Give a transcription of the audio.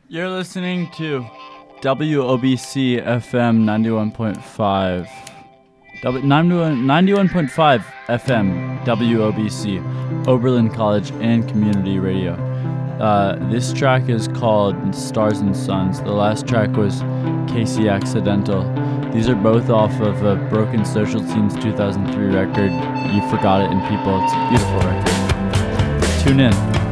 You're listening to WOBC FM 91.5. 91.5 FM WOBC, Oberlin College and Community Radio. This track is called Stars and Suns. The last track was Casey Accidental. These are both off of a Broken Social Teens 2003 record, You Forgot It in People. It's a beautiful record. Tune in.